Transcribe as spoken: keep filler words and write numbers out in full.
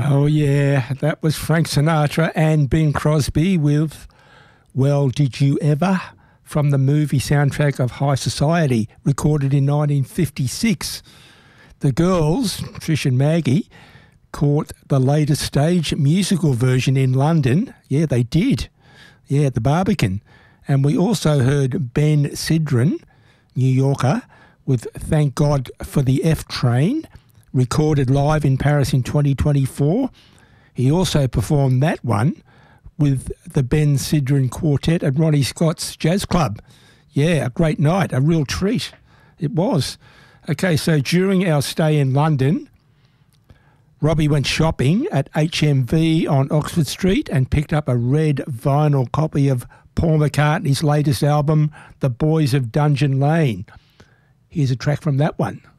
Oh, yeah, that was Frank Sinatra and Bing Crosby with Well, Did You Ever? From the movie soundtrack of High Society, recorded in nineteen fifty-six. The girls, Trish and Maggie, caught the latest stage musical version in London. Yeah, they did. Yeah, at the Barbican. And we also heard Ben Sidran, New Yorker, with Thank God for the F Train, recorded live in Paris in twenty twenty-four. He also performed that one with the Ben Sidran Quartet at Ronnie Scott's Jazz Club. Yeah, a great night, a real treat. It was. Okay, so during our stay in London, Robbie went shopping at H M V on Oxford Street and picked up a red vinyl copy of Paul McCartney's latest album, The Boys of Dungeon Lane. Here's a track from that one.